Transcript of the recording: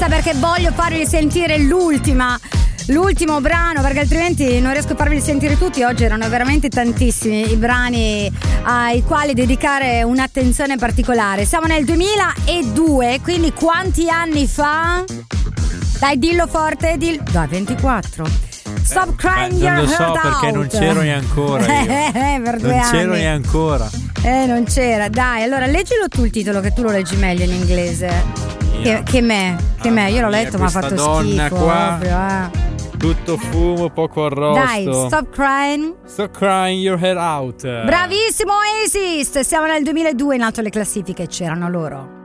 fretta perché voglio farvi sentire l'ultimo brano, perché altrimenti non riesco a farvi sentire tutti. Oggi erano veramente tantissimi i brani ai quali dedicare un'attenzione particolare. Siamo nel 2002, quindi quanti anni fa? Dai, dillo forte, dai, 24. Stop crying your heart out. Non lo so perché non c'ero neanche per 2 anni. Non c'ero neanche. Non c'era. Dai, allora leggilo tu il titolo, che tu lo leggi meglio in inglese. Che me. Io l'ho letto, ma ha fatto donna schifo qua, proprio. Tutto fumo, poco arrosto. Dai, stop crying your head out. Bravissimo Oasis. Siamo nel 2002, in alto le classifiche c'erano loro.